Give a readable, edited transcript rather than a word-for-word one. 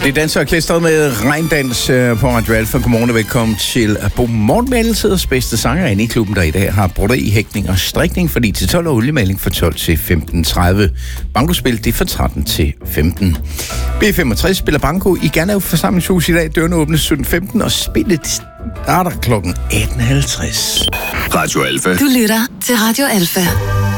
Det er dansorkestret med regndans på Radio Alfa. Godmorgen og velkommen til Morgenmældelses bedste sanger i klubben, der i dag har broderi, hækning og strikning for 9-12 og oliemaling fra 12 til 15.30. Bankospil, det er fra 13 til 15. B65 spiller banko i Gernau forsamlingshus i dag. Dørene åbnes 17.15 og spillet starter kl. 18.50. Radio Alfa. Du lytter til Radio Alfa.